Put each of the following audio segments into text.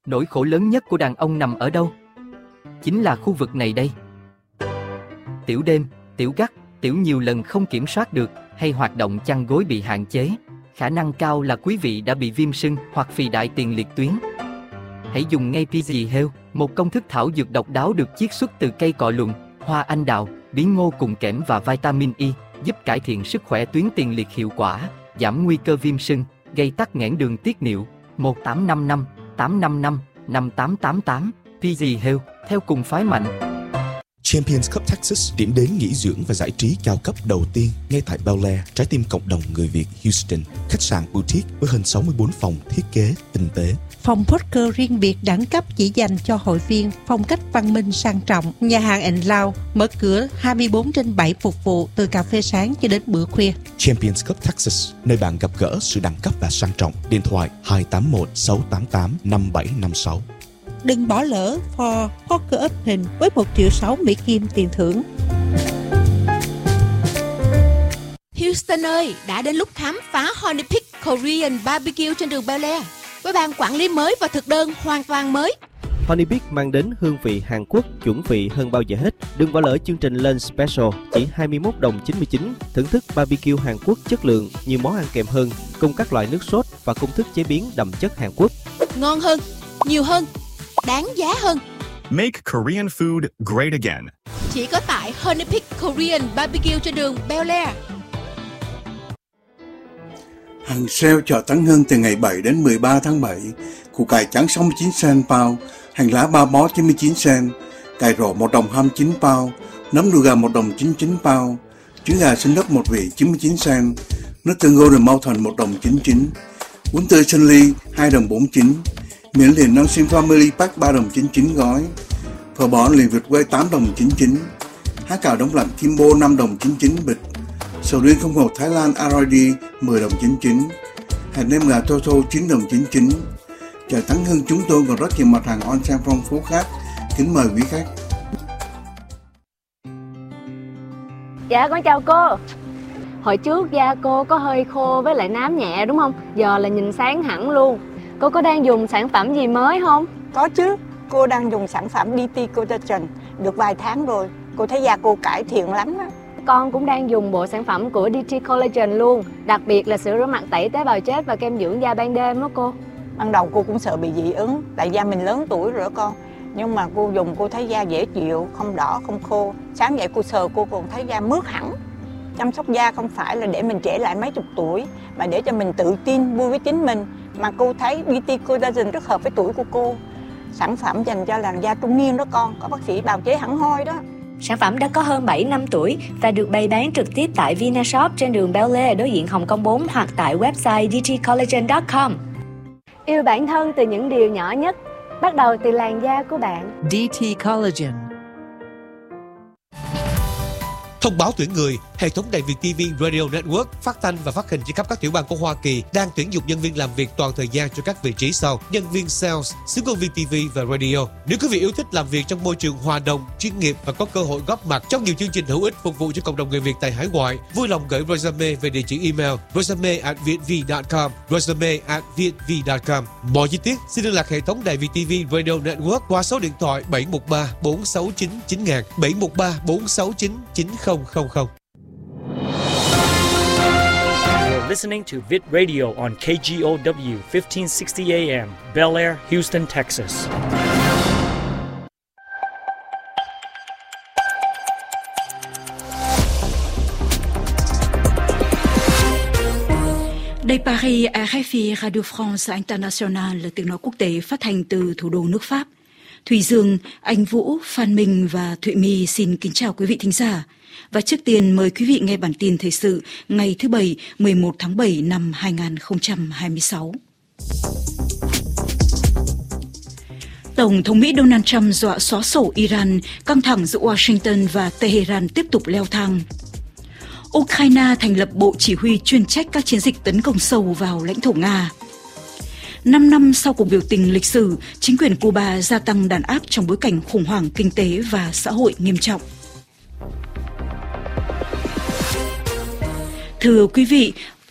Nỗi khổ lớn nhất của đàn ông nằm ở đâu? Chính là khu vực này đây. Tiểu đêm, tiểu gắt, tiểu nhiều lần không kiểm soát được, hay hoạt động chăn gối bị hạn chế. Khả năng cao là quý vị đã bị viêm sưng hoặc phì đại tiền liệt tuyến. Hãy dùng ngay PG Health, một công thức thảo dược độc đáo được chiết xuất từ cây cọ luận, hoa anh đào, bí ngô cùng kẽm và vitamin E, giúp cải thiện sức khỏe tuyến tiền liệt hiệu quả, giảm nguy cơ viêm sưng, gây tắc nghẽn đường tiết niệu. 1855 855 5888 PG Health, theo cùng phái mạnh. Champions Cup Texas, điểm đến nghỉ dưỡng và giải trí cao cấp đầu tiên ngay tại Bel Air, trái tim cộng đồng người Việt Houston. Khách sạn boutique với hơn 64 phòng thiết kế tinh tế. Phòng poker riêng biệt đẳng cấp chỉ dành cho hội viên, phong cách văn minh sang trọng. Nhà hàng and Lounge mở cửa 24/7 phục vụ từ cà phê sáng cho đến bữa khuya. Champions Cup Texas, nơi bạn gặp gỡ sự đẳng cấp và sang trọng. Điện thoại 281 688 5756. Đừng bỏ lỡ For Poker Open với 1,6 triệu Mỹ Kim tiền thưởng. Houston ơi, đã đến lúc khám phá Honey Pig Korean Barbecue trên đường Bel Air với ban quản lý mới và thực đơn hoàn toàn mới. Honey Pig mang đến hương vị Hàn Quốc chuẩn vị hơn bao giờ hết. Đừng bỏ lỡ chương trình Lunch Special chỉ 21 đồng 99. Thưởng thức barbecue Hàn Quốc chất lượng, nhiều món ăn kèm hơn, cùng các loại nước sốt và công thức chế biến đậm chất Hàn Quốc. Ngon hơn, nhiều hơn, đáng giá hơn. Make Korean food great again. Chỉ có tại Honey Pig Korean Barbecue trên đường Bel Air. Hàng sale chợ Tấn Hưng từ ngày 7 đến 13 tháng 7. Củ cải trắng 69 cent pound, hành lá 3 bó 99 cent, cải rổ 1 đồng 29 pound, nấm đùi gà 1 đồng 99 pound, trứng gà xinh đất 1 vị 99 cent, nước tương Golden Mountain 1 đồng 99, bún tươi sinh ly 2 đồng 49, miến liền non sim family pack 3 đồng 99 gói, phở bò liền vịt quay 8 đồng 99, há cào đông lạnh Kimbo 5 đồng 99 bịch, sầu riêng không hột Thái Lan RD 10 đồng 99, hạt nêm gà Toto 9 đồng 99. Chợ Tấn Hưng chúng tôi còn rất nhiều mặt hàng on sale phong phú khác. Kính mời quý khách. Dạ con chào cô. Hồi trước da cô có hơi khô với lại nám nhẹ đúng không? Giờ là nhìn sáng hẳn luôn. Cô có đang dùng sản phẩm gì mới không? Có chứ, cô đang dùng sản phẩm DT Collagen được vài tháng rồi. Cô thấy da cô cải thiện lắm á. Con cũng đang dùng bộ sản phẩm của DT Collagen luôn. Đặc biệt là sữa rửa mặt tẩy tế bào chết và kem dưỡng da ban đêm đó cô. Ban đầu cô cũng sợ bị dị ứng, tại da mình lớn tuổi rồi đó con. Nhưng mà cô dùng cô thấy da dễ chịu, không đỏ, không khô. Sáng dậy cô sờ cô còn thấy da mướt hẳn. Chăm sóc da không phải là để mình trẻ lại mấy chục tuổi, mà để cho mình tự tin, vui với chính mình. Mà cô thấy DT Collagen rất hợp với tuổi của cô. Sản phẩm dành cho làn da trung niên đó con, có bác sĩ bào chế hẳn hoi đó. Sản phẩm đã có hơn 7 năm tuổi và được bày bán trực tiếp tại Vinashop trên đường Bel Air đối diện Hồng Kông 4 hoặc tại website dtcollagen.com. Yêu bản thân từ những điều nhỏ nhất, bắt đầu từ làn da của bạn. DT Collagen. Thông báo tuyển người, hệ thống đài Việt TV Radio Network phát thanh và phát hình trên khắp các tiểu bang của Hoa Kỳ đang tuyển dụng nhân viên làm việc toàn thời gian cho các vị trí sau: nhân viên sales, xướng ngôn viên TV và radio. Nếu quý vị yêu thích làm việc trong môi trường hòa đồng, chuyên nghiệp và có cơ hội góp mặt trong nhiều chương trình hữu ích phục vụ cho cộng đồng người Việt tại hải ngoại, vui lòng gửi resume về địa chỉ email resume@vietv.com, resume@vietv.com. Mọi chi tiết xin liên lạc hệ thống đài Việt TV Radio Network qua số điện thoại 713 469 9000, 713 469 9000. You're listening to Vit Radio on KGOW 1560 AM, Bel Air, Houston, Texas. Đây Paris, RFI Radio France International là tiếng nói quốc tế phát hành từ thủ đô nước Pháp. Thùy Dương, Anh Vũ, Phan Minh và Thụy My xin kính chào quý vị thính giả. Và trước tiên mời quý vị nghe bản tin thời sự ngày thứ Bảy 11 tháng 7 năm 2026. Tổng thống Mỹ Donald Trump dọa xóa sổ Iran, căng thẳng giữa Washington và Tehran tiếp tục leo thang. Ukraine thành lập bộ chỉ huy chuyên trách các chiến dịch tấn công sâu vào lãnh thổ Nga. 5 năm sau cuộc biểu tình lịch sử, chính quyền Cuba gia tăng đàn áp trong bối cảnh khủng hoảng kinh tế và xã hội nghiêm trọng. Thưa quý vị,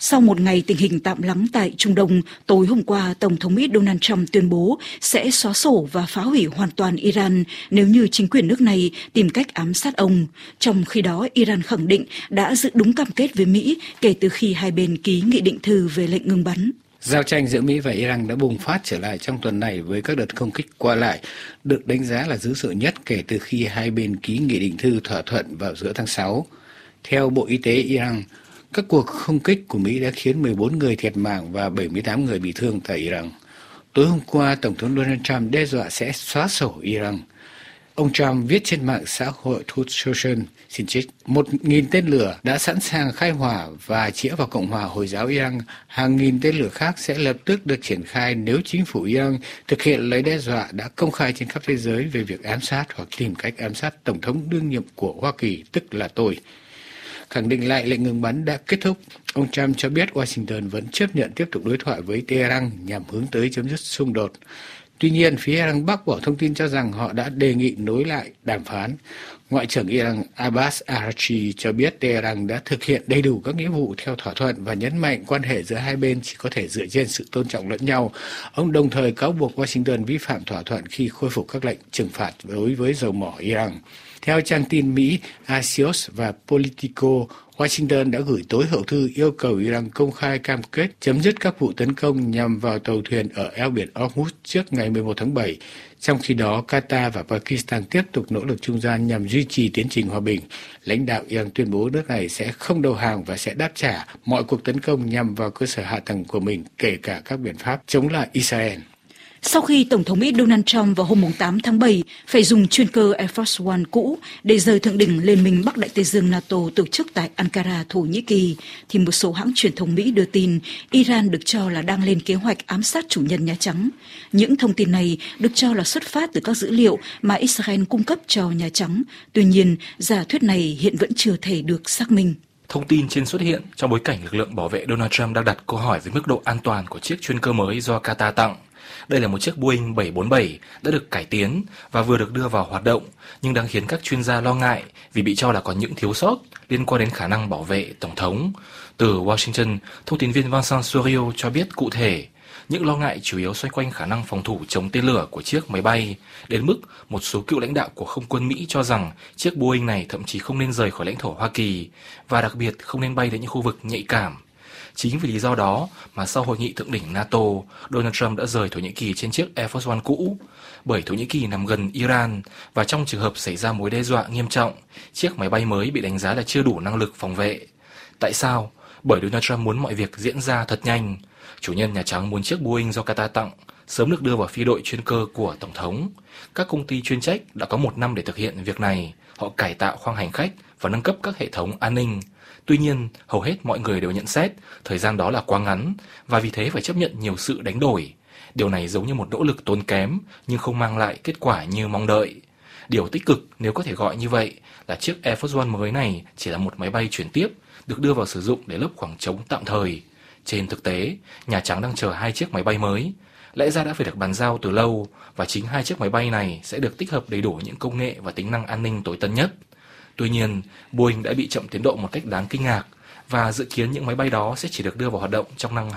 Sau một ngày tình hình tạm lắng tại Trung Đông, tối hôm qua, Tổng thống Mỹ Donald Trump tuyên bố sẽ xóa sổ và phá hủy hoàn toàn Iran nếu như chính quyền nước này tìm cách ám sát ông. Trong khi đó, Iran khẳng định đã giữ đúng cam kết với Mỹ kể từ khi hai bên ký nghị định thư về lệnh ngừng bắn. Giao tranh giữa Mỹ và Iran đã bùng phát trở lại trong tuần này với các đợt không kích qua lại, được đánh giá là dữ dội nhất kể từ khi hai bên ký nghị định thư thỏa thuận vào giữa tháng 6. Theo Bộ Y tế Iran, các cuộc không kích của Mỹ đã khiến 14 người thiệt mạng và 78 người bị thương tại Iran. Tối hôm qua, Tổng thống Donald Trump đe dọa sẽ xóa sổ Iran. Ông Trump viết trên mạng xã hội Truth Social, xin trích, 1.000 tên lửa đã sẵn sàng khai hỏa và chĩa vào Cộng hòa Hồi giáo Iran. Hàng nghìn tên lửa khác sẽ lập tức được triển khai nếu chính phủ Iran thực hiện lời đe dọa đã công khai trên khắp thế giới về việc ám sát hoặc tìm cách ám sát Tổng thống đương nhiệm của Hoa Kỳ, tức là tôi. Khẳng định lại lệnh ngừng bắn đã kết thúc, ông Trump cho biết Washington vẫn chấp nhận tiếp tục đối thoại với Tehran nhằm hướng tới chấm dứt xung đột. Tuy nhiên, phía Iran bác bỏ thông tin cho rằng họ đã đề nghị nối lại đàm phán. Ngoại trưởng Iran Abbas Araghchi cho biết Tehran đã thực hiện đầy đủ các nghĩa vụ theo thỏa thuận và nhấn mạnh quan hệ giữa hai bên chỉ có thể dựa trên sự tôn trọng lẫn nhau. Ông đồng thời cáo buộc Washington vi phạm thỏa thuận khi khôi phục các lệnh trừng phạt đối với dầu mỏ Iran. Theo trang tin Mỹ Axios và Politico, Washington đã gửi tối hậu thư yêu cầu Iran công khai cam kết chấm dứt các vụ tấn công nhằm vào tàu thuyền ở eo biển Hormuz trước ngày 11 tháng 7. Trong khi đó, Qatar và Pakistan tiếp tục nỗ lực trung gian nhằm duy trì tiến trình hòa bình. Lãnh đạo Iran tuyên bố nước này sẽ không đầu hàng và sẽ đáp trả mọi cuộc tấn công nhằm vào cơ sở hạ tầng của mình, kể cả các biện pháp chống lại Israel. Sau khi Tổng thống Mỹ Donald Trump vào hôm 8 tháng 7 phải dùng chuyên cơ Air Force One cũ để rời thượng đỉnh Liên minh Bắc Đại Tây Dương NATO tổ chức tại Ankara, Thổ Nhĩ Kỳ, thì một số hãng truyền thông Mỹ đưa tin Iran được cho là đang lên kế hoạch ám sát chủ nhân Nhà Trắng. Những thông tin này được cho là xuất phát từ các dữ liệu mà Israel cung cấp cho Nhà Trắng. Tuy nhiên, giả thuyết này hiện vẫn chưa thể được xác minh. Thông tin trên xuất hiện trong bối cảnh lực lượng bảo vệ Donald Trump đang đặt câu hỏi về mức độ an toàn của chiếc chuyên cơ mới do Qatar tặng. Đây là một chiếc Boeing 747 đã được cải tiến và vừa được đưa vào hoạt động, nhưng đang khiến các chuyên gia lo ngại vì bị cho là có những thiếu sót liên quan đến khả năng bảo vệ Tổng thống. Từ Washington, thông tin viên Vincent Sorio cho biết cụ thể, những lo ngại chủ yếu xoay quanh khả năng phòng thủ chống tên lửa của chiếc máy bay, đến mức một số cựu lãnh đạo của không quân Mỹ cho rằng chiếc Boeing này thậm chí không nên rời khỏi lãnh thổ Hoa Kỳ và đặc biệt không nên bay đến những khu vực nhạy cảm. Chính vì lý do đó mà sau hội nghị thượng đỉnh NATO, Donald Trump đã rời Thổ Nhĩ Kỳ trên chiếc Air Force One cũ, bởi Thổ Nhĩ Kỳ nằm gần Iran và trong trường hợp xảy ra mối đe dọa nghiêm trọng, chiếc máy bay mới bị đánh giá là chưa đủ năng lực phòng vệ. Tại sao? Bởi Donald Trump muốn mọi việc diễn ra thật nhanh. Chủ nhân Nhà Trắng muốn chiếc Boeing do Qatar tặng sớm được đưa vào phi đội chuyên cơ của Tổng thống. Các công ty chuyên trách đã có 1 năm để thực hiện việc này. Họ cải tạo khoang hành khách và nâng cấp các hệ thống an ninh. Tuy nhiên, hầu hết mọi người đều nhận xét thời gian đó là quá ngắn và vì thế phải chấp nhận nhiều sự đánh đổi. Điều này giống như một nỗ lực tốn kém nhưng không mang lại kết quả như mong đợi. Điều tích cực, nếu có thể gọi như vậy, là chiếc Air Force One mới này chỉ là một máy bay chuyển tiếp được đưa vào sử dụng để lấp khoảng trống tạm thời. Trên thực tế, Nhà Trắng đang chờ 2 chiếc máy bay mới. Lẽ ra đã phải được bàn giao từ lâu và chính 2 chiếc máy bay này sẽ được tích hợp đầy đủ những công nghệ và tính năng an ninh tối tân nhất. Tuy nhiên, Boeing đã bị chậm tiến độ một cách đáng kinh ngạc và dự kiến những máy bay đó sẽ chỉ được đưa vào hoạt động trong năm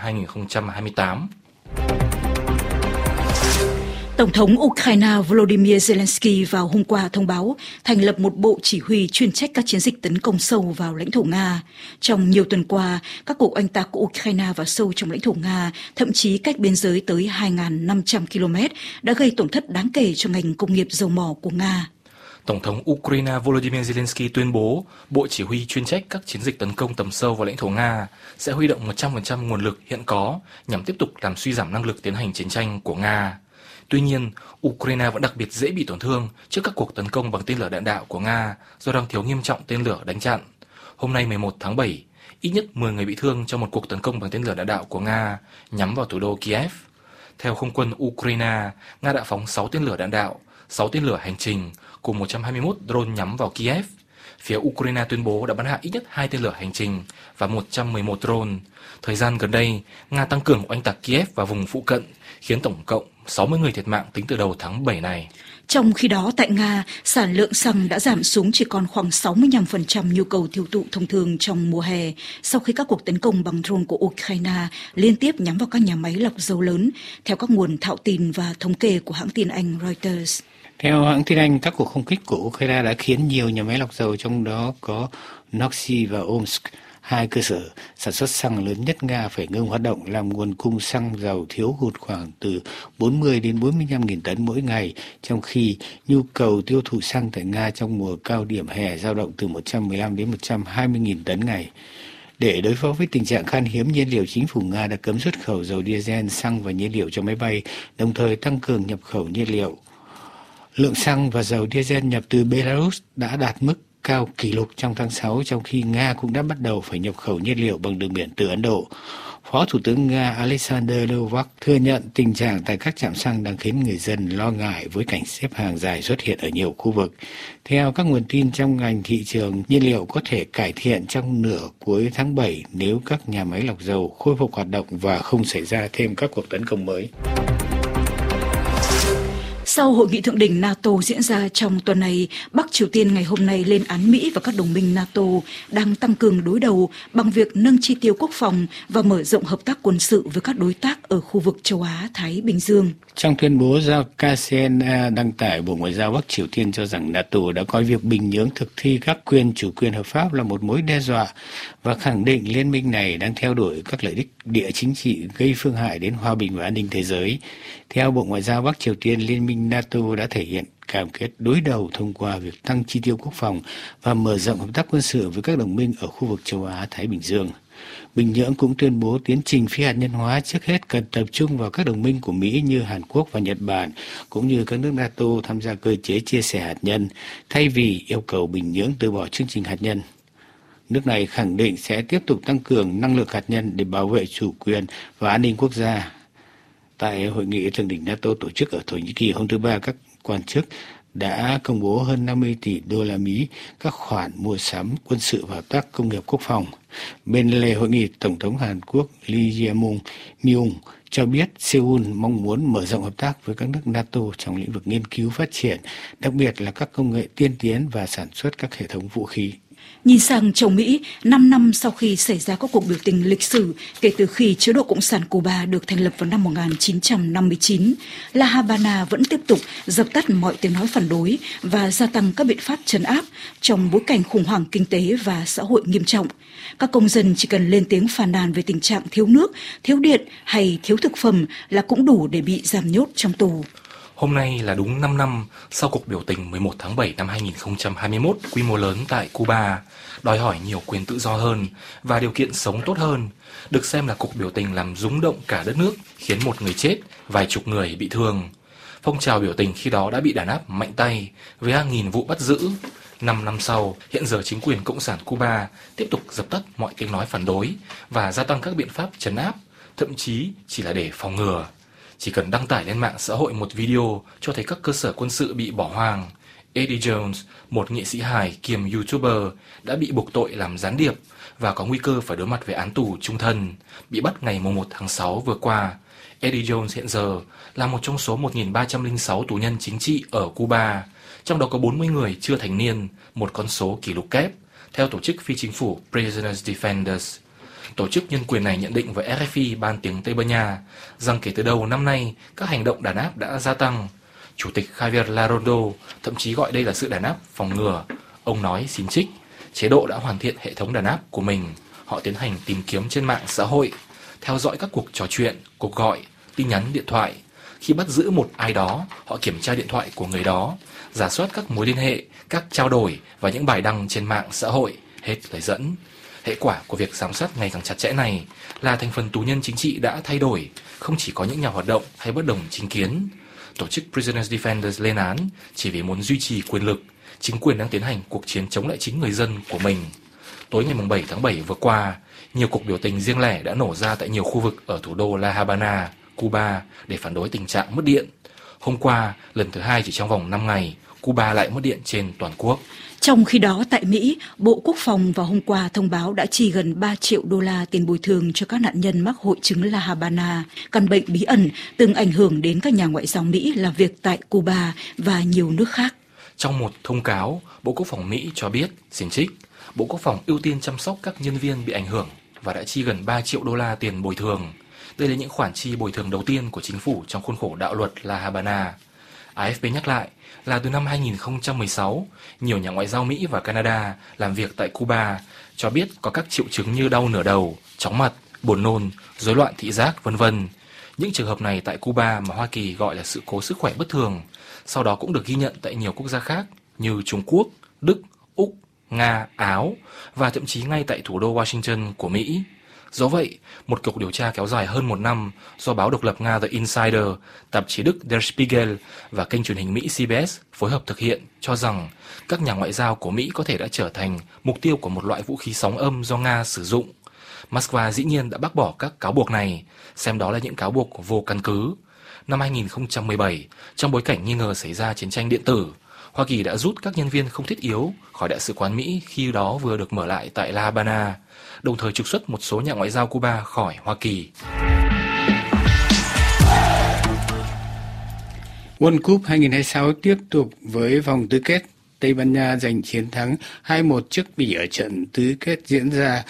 2028. Tổng thống Ukraine Volodymyr Zelensky vào hôm qua thông báo thành lập một bộ chỉ huy chuyên trách các chiến dịch tấn công sâu vào lãnh thổ Nga. Trong nhiều tuần qua, các cuộc oanh tạc của Ukraine vào sâu trong lãnh thổ Nga, thậm chí cách biên giới tới 2.500 km, đã gây tổn thất đáng kể cho ngành công nghiệp dầu mỏ của Nga. Tổng thống Ukraine Volodymyr Zelensky tuyên bố Bộ Chỉ huy chuyên trách các chiến dịch tấn công tầm sâu vào lãnh thổ Nga sẽ huy động 100% nguồn lực hiện có nhằm tiếp tục làm suy giảm năng lực tiến hành chiến tranh của Nga. Tuy nhiên, Ukraine vẫn đặc biệt dễ bị tổn thương trước các cuộc tấn công bằng tên lửa đạn đạo của Nga do đang thiếu nghiêm trọng tên lửa đánh chặn. Hôm nay 11 tháng 7, ít nhất 10 người bị thương trong một cuộc tấn công bằng tên lửa đạn đạo của Nga nhắm vào thủ đô Kiev. Theo không quân Ukraine, Nga đã phóng 6 tên lửa đạn đạo, 6 tên lửa hành trình cùng 121 drone nhắm vào Kiev. Phía Ukraine tuyên bố đã bắn hạ ít nhất 2 tên lửa hành trình và 111 drone. Thời gian gần đây, Nga tăng cường oanh tạc Kiev và vùng phụ cận, khiến tổng cộng 60 người thiệt mạng tính từ đầu tháng 7 này. Trong khi đó, tại Nga, sản lượng xăng đã giảm xuống chỉ còn khoảng 65% nhu cầu tiêu thụ thông thường trong mùa hè sau khi các cuộc tấn công bằng drone của Ukraine liên tiếp nhắm vào các nhà máy lọc dầu lớn, theo các nguồn thạo tin và thống kê của hãng tin Anh Reuters. Theo hãng tin Anh, các cuộc không kích của Ukraine đã khiến nhiều nhà máy lọc dầu, trong đó có Noxy và Omsk, hai cơ sở sản xuất xăng lớn nhất Nga, phải ngưng hoạt động, làm nguồn cung xăng dầu thiếu hụt khoảng từ 40 đến 45.000 tấn mỗi ngày, trong khi nhu cầu tiêu thụ xăng tại Nga trong mùa cao điểm hè dao động từ 115 đến 120.000 tấn ngày. Để đối phó với tình trạng khan hiếm nhiên liệu, chính phủ Nga đã cấm xuất khẩu dầu diesel, xăng và nhiên liệu cho máy bay, đồng thời tăng cường nhập khẩu nhiên liệu. Lượng xăng và dầu diesel nhập từ Belarus đã đạt mức cao kỷ lục trong tháng 6, trong khi Nga cũng đã bắt đầu phải nhập khẩu nhiên liệu bằng đường biển từ Ấn Độ. Phó Thủ tướng Nga Alexander Novak thừa nhận tình trạng tại các trạm xăng đang khiến người dân lo ngại với cảnh xếp hàng dài xuất hiện ở nhiều khu vực. Theo các nguồn tin trong ngành, thị trường nhiên liệu có thể cải thiện trong nửa cuối tháng 7 nếu các nhà máy lọc dầu khôi phục hoạt động và không xảy ra thêm các cuộc tấn công mới. Sau hội nghị thượng đỉnh NATO diễn ra trong tuần này, Bắc Triều Tiên ngày hôm nay lên án Mỹ và các đồng minh NATO đang tăng cường đối đầu bằng việc nâng chi tiêu quốc phòng và mở rộng hợp tác quân sự với các đối tác ở khu vực châu Á-Thái Bình Dương. Trong tuyên bố do KCNA đăng tải, Bộ Ngoại giao Bắc Triều Tiên cho rằng NATO đã coi việc Bình Nhưỡng thực thi các chủ quyền hợp pháp là một mối đe dọa và khẳng định liên minh này đang theo đuổi các lợi ích địa chính trị gây phương hại đến hòa bình và an ninh thế giới. Theo Bộ Ngoại giao Bắc Triều Tiên, Liên minh NATO đã thể hiện cam kết đối đầu thông qua việc tăng chi tiêu quốc phòng và mở rộng hợp tác quân sự với các đồng minh ở khu vực châu Á-Thái Bình Dương. Bình Nhưỡng cũng tuyên bố tiến trình phi hạt nhân hóa trước hết cần tập trung vào các đồng minh của Mỹ như Hàn Quốc và Nhật Bản, cũng như các nước NATO tham gia cơ chế chia sẻ hạt nhân, thay vì yêu cầu Bình Nhưỡng từ bỏ chương trình hạt nhân. Nước này khẳng định sẽ tiếp tục tăng cường năng lực hạt nhân để bảo vệ chủ quyền và an ninh quốc gia. Tại hội nghị thượng đỉnh NATO tổ chức ở Thổ Nhĩ Kỳ hôm thứ Ba, các quan chức đã công bố hơn 50 tỷ đô la Mỹ các khoản mua sắm quân sự và hợp tác công nghiệp quốc phòng. Bên lề hội nghị, Tổng thống Hàn Quốc Lee Jae-myung cho biết Seoul mong muốn mở rộng hợp tác với các nước NATO trong lĩnh vực nghiên cứu phát triển, đặc biệt là các công nghệ tiên tiến và sản xuất các hệ thống vũ khí. Nhìn sang châu Mỹ, 5 năm sau khi xảy ra các cuộc biểu tình lịch sử kể từ khi chế độ Cộng sản Cuba được thành lập vào năm 1959, La Habana vẫn tiếp tục dập tắt mọi tiếng nói phản đối và gia tăng các biện pháp trấn áp trong bối cảnh khủng hoảng kinh tế và xã hội nghiêm trọng. Các công dân chỉ cần lên tiếng phàn nàn về tình trạng thiếu nước, thiếu điện hay thiếu thực phẩm là cũng đủ để bị giam nhốt trong tù. Hôm nay là đúng 5 năm sau cuộc biểu tình 11 tháng 7 năm 2021 quy mô lớn tại Cuba, đòi hỏi nhiều quyền tự do hơn và điều kiện sống tốt hơn, được xem là cuộc biểu tình làm rúng động cả đất nước, khiến một người chết, vài chục người bị thương. Phong trào biểu tình khi đó đã bị đàn áp mạnh tay với hàng nghìn vụ bắt giữ. 5 năm sau, hiện giờ chính quyền Cộng sản Cuba tiếp tục dập tắt mọi tiếng nói phản đối và gia tăng các biện pháp trấn áp, thậm chí chỉ là để phòng ngừa. Chỉ cần đăng tải lên mạng xã hội một video cho thấy các cơ sở quân sự bị bỏ hoang. Eddie Jones, một nghệ sĩ hài kiêm YouTuber, đã bị buộc tội làm gián điệp và có nguy cơ phải đối mặt với án tù chung thân, bị bắt ngày 1 tháng 6 vừa qua. Eddie Jones hiện giờ là một trong số 1.306 tù nhân chính trị ở Cuba, trong đó có 40 người chưa thành niên, một con số kỷ lục kép, theo tổ chức phi chính phủ Prisoners Defenders. Tổ chức nhân quyền này nhận định với RFI ban tiếng Tây Ban Nha rằng kể từ đầu năm nay, các hành động đàn áp đã gia tăng. Chủ tịch Javier Larrondo thậm chí gọi đây là sự đàn áp phòng ngừa. Ông nói xin trích, chế độ đã hoàn thiện hệ thống đàn áp của mình. Họ tiến hành tìm kiếm trên mạng xã hội, theo dõi các cuộc trò chuyện, cuộc gọi, tin nhắn điện thoại. Khi bắt giữ một ai đó, họ kiểm tra điện thoại của người đó, rà soát các mối liên hệ, các trao đổi và những bài đăng trên mạng xã hội. Hết lời dẫn. Hệ quả của việc giám sát ngày càng chặt chẽ này là thành phần tù nhân chính trị đã thay đổi, không chỉ có những nhà hoạt động hay bất đồng chính kiến. Tổ chức Prisoners Defenders lên án chỉ vì muốn duy trì quyền lực, chính quyền đang tiến hành cuộc chiến chống lại chính người dân của mình. Tối ngày 7 tháng 7 vừa qua, nhiều cuộc biểu tình riêng lẻ đã nổ ra tại nhiều khu vực ở thủ đô La Habana, Cuba để phản đối tình trạng mất điện. Hôm qua, lần thứ hai chỉ trong vòng 5 ngày, Cuba lại mất điện trên toàn quốc. Trong khi đó, tại Mỹ, Bộ Quốc phòng vào hôm qua thông báo đã chi gần 3 triệu đô la tiền bồi thường cho các nạn nhân mắc hội chứng La Habana, căn bệnh bí ẩn từng ảnh hưởng đến các nhà ngoại giao Mỹ làm việc tại Cuba và nhiều nước khác. Trong một thông cáo, Bộ Quốc phòng Mỹ cho biết, xin trích, Bộ Quốc phòng ưu tiên chăm sóc các nhân viên bị ảnh hưởng và đã chi gần 3 triệu đô la tiền bồi thường. Đây là những khoản chi bồi thường đầu tiên của chính phủ trong khuôn khổ đạo luật La Habana. AFP nhắc lại là từ năm 2016, nhiều nhà ngoại giao Mỹ và Canada làm việc tại Cuba cho biết có các triệu chứng như đau nửa đầu, chóng mặt, buồn nôn, rối loạn thị giác, v.v. Những trường hợp này tại Cuba mà Hoa Kỳ gọi là sự cố sức khỏe bất thường, sau đó cũng được ghi nhận tại nhiều quốc gia khác như Trung Quốc, Đức, Úc, Nga, Áo và thậm chí ngay tại thủ đô Washington của Mỹ. Do vậy, một cuộc điều tra kéo dài hơn 1 năm do báo độc lập Nga The Insider, tạp chí Đức Der Spiegel và kênh truyền hình Mỹ CBS phối hợp thực hiện cho rằng các nhà ngoại giao của Mỹ có thể đã trở thành mục tiêu của một loại vũ khí sóng âm do Nga sử dụng. Moscow dĩ nhiên đã bác bỏ các cáo buộc này, xem đó là những cáo buộc vô căn cứ. Năm 2017, trong bối cảnh nghi ngờ xảy ra chiến tranh điện tử, Hoa Kỳ đã rút các nhân viên không thiết yếu khỏi Đại sứ quán Mỹ khi đó vừa được mở lại tại La Habana, đồng thời trục xuất một số nhà ngoại giao Cuba khỏi Hoa Kỳ. World Cup 2026 tiếp tục với vòng tứ kết. Tây Ban Nha giành chiến thắng 2-1 trước Bỉ ở trận tứ kết diễn ra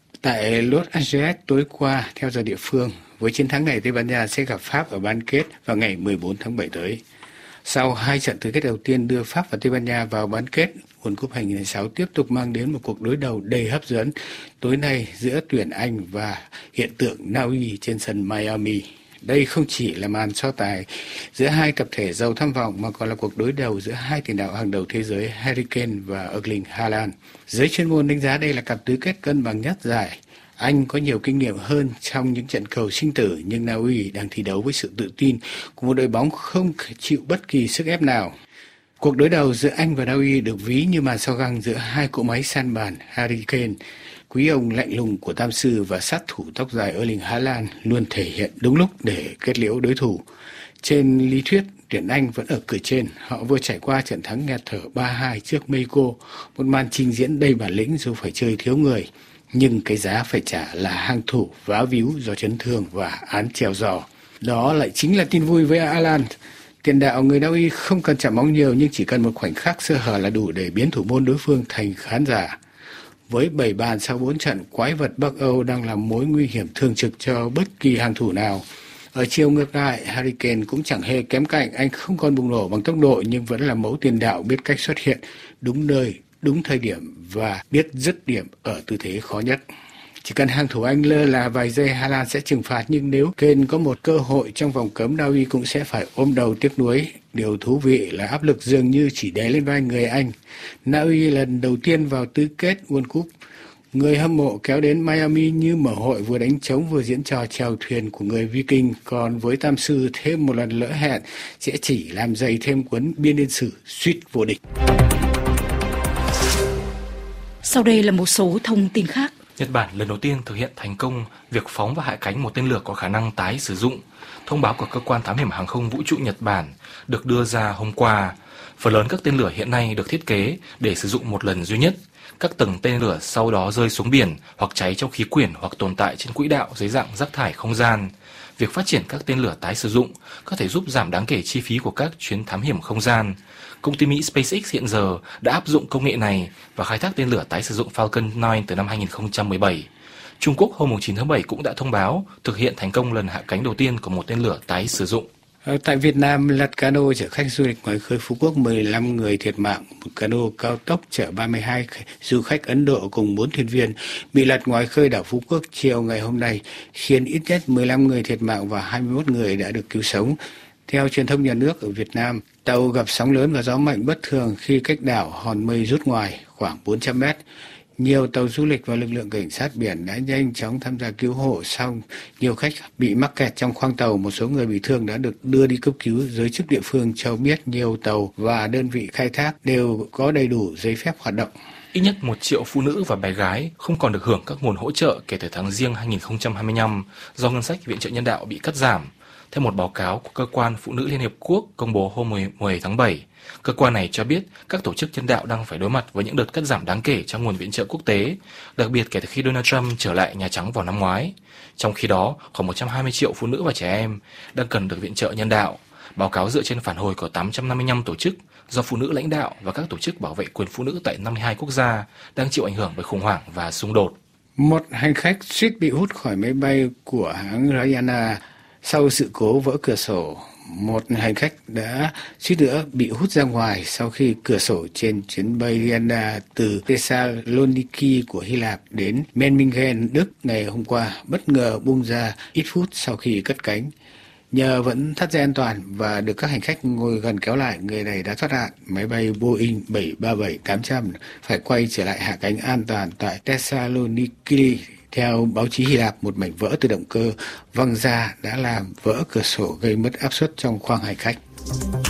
tại Los Angeles tối qua theo giờ địa phương. Với chiến thắng này, Tây Ban Nha sẽ gặp Pháp ở bán kết vào ngày 14 tháng 7 tới. Sau 2 trận tứ kết đầu tiên đưa Pháp và Tây Ban Nha vào bán kết, World Cup 2026 tiếp tục mang đến một cuộc đối đầu đầy hấp dẫn tối nay giữa tuyển Anh và hiện tượng Na Uy trên sân Miami. Đây không chỉ là màn so tài giữa hai tập thể giàu tham vọng mà còn là cuộc đối đầu giữa hai tiền đạo hàng đầu thế giới Harry Kane và Erling Haaland. Giới chuyên môn đánh giá đây là cặp tứ kết cân bằng nhất giải. Anh có nhiều kinh nghiệm hơn trong những trận cầu sinh tử, nhưng Na Uy đang thi đấu với sự tự tin của một đội bóng không chịu bất kỳ sức ép nào. Cuộc đối đầu giữa Anh và Na Uy được ví như màn so găng giữa hai cỗ máy san bàn Harry Kane, quý ông lạnh lùng của tam sư, và sát thủ tóc dài Erling Haaland luôn thể hiện đúng lúc để kết liễu đối thủ. Trên lý thuyết, tuyển Anh vẫn ở cửa trên. Họ vừa trải qua trận thắng nghẹt thở 3-2 trước Mexico, một màn trình diễn đầy bản lĩnh dù phải chơi thiếu người. Nhưng cái giá phải trả là hàng thủ vá víu do chấn thương và án treo giò. Đó lại chính là tin vui với Haaland. Tiền đạo người Na Uy không cần chạm bóng nhiều nhưng chỉ cần một khoảnh khắc sơ hở là đủ để biến thủ môn đối phương thành khán giả. Với 7 bàn sau 4 trận, quái vật Bắc Âu đang là mối nguy hiểm thường trực cho bất kỳ hàng thủ nào. Ở chiều ngược lại, Harry Kane cũng chẳng hề kém cạnh. Anh không còn bùng nổ bằng tốc độ nhưng vẫn là mẫu tiền đạo biết cách xuất hiện đúng nơi, đúng thời điểm và biết dứt điểm ở tư thế khó nhất. Chỉ cần hàng thủ Anh lơ là vài giây, Haaland sẽ trừng phạt, nhưng nếu Kane có một cơ hội trong vòng cấm, Na Uy cũng sẽ phải ôm đầu tiếc nuối. Điều thú vị là áp lực dường như chỉ đè lên vai người Anh. Na Uy lần đầu tiên vào tứ kết World Cup, người hâm mộ kéo đến Miami như mở hội, vừa đánh trống vừa diễn trò chèo thuyền của người Viking. Còn với tam sư, thêm một lần lỡ hẹn sẽ chỉ làm dày thêm cuốn biên niên sử suýt vô địch. Sau đây là một số thông tin khác. Nhật Bản lần đầu tiên thực hiện thành công việc phóng và hạ cánh một tên lửa có khả năng tái sử dụng. Thông báo của Cơ quan Thám hiểm Hàng không Vũ trụ Nhật Bản được đưa ra hôm qua. Phần lớn các tên lửa hiện nay được thiết kế để sử dụng một lần duy nhất. Các tầng tên lửa sau đó rơi xuống biển hoặc cháy trong khí quyển hoặc tồn tại trên quỹ đạo dưới dạng rác thải không gian. Việc phát triển các tên lửa tái sử dụng có thể giúp giảm đáng kể chi phí của các chuyến thám hiểm không gian. Công ty Mỹ SpaceX hiện giờ đã áp dụng công nghệ này và khai thác tên lửa tái sử dụng Falcon 9 từ năm 2017. Trung Quốc hôm 9 tháng 7 cũng đã thông báo thực hiện thành công lần hạ cánh đầu tiên của một tên lửa tái sử dụng. Tại Việt Nam, lật cano chở khách du lịch ngoài khơi Phú Quốc, 15 người thiệt mạng. Một cano cao tốc chở 32 du khách Ấn Độ cùng 4 thuyền viên bị lật ngoài khơi đảo Phú Quốc chiều ngày hôm nay, khiến ít nhất 15 người thiệt mạng và 21 người đã được cứu sống. Theo truyền thông nhà nước ở Việt Nam, tàu gặp sóng lớn và gió mạnh bất thường khi cách đảo Hòn Mây rút ngoài khoảng 400 mét. Nhiều tàu du lịch và lực lượng cảnh sát biển đã nhanh chóng tham gia cứu hộ, xong nhiều khách bị mắc kẹt trong khoang tàu. Một số người bị thương đã được đưa đi cấp cứu. Giới chức địa phương cho biết nhiều tàu và đơn vị khai thác đều có đầy đủ giấy phép hoạt động. Ít nhất 1 triệu phụ nữ và bé gái không còn được hưởng các nguồn hỗ trợ kể từ tháng Giêng 2025 do ngân sách viện trợ nhân đạo bị cắt giảm. Theo một báo cáo của Cơ quan Phụ nữ Liên Hiệp Quốc công bố hôm 10 tháng 7, cơ quan này cho biết các tổ chức nhân đạo đang phải đối mặt với những đợt cắt giảm đáng kể trong nguồn viện trợ quốc tế, đặc biệt kể từ khi Donald Trump trở lại Nhà Trắng vào năm ngoái. Trong khi đó, khoảng 120 triệu phụ nữ và trẻ em đang cần được viện trợ nhân đạo. Báo cáo dựa trên phản hồi của 855 tổ chức do phụ nữ lãnh đạo và các tổ chức bảo vệ quyền phụ nữ tại 52 quốc gia đang chịu ảnh hưởng bởi khủng hoảng và xung đột. Một hành khách suýt bị hút khỏi máy bay của hãng Ryanair sau sự cố vỡ cửa sổ. Một hành khách đã suýt nữa bị hút ra ngoài sau khi cửa sổ trên chuyến bay Ryanair từ Thessaloniki của Hy Lạp đến Memmingen, Đức ngày hôm qua bất ngờ bung ra ít phút sau khi cất cánh. Nhờ vẫn thắt dây an toàn và được các hành khách ngồi gần kéo lại, người này đã thoát nạn. Máy bay Boeing 737-800 phải quay trở lại hạ cánh an toàn tại Thessaloniki. Theo báo chí Hy Lạp, một mảnh vỡ từ động cơ văng ra đã làm vỡ cửa sổ gây mất áp suất trong khoang hành khách.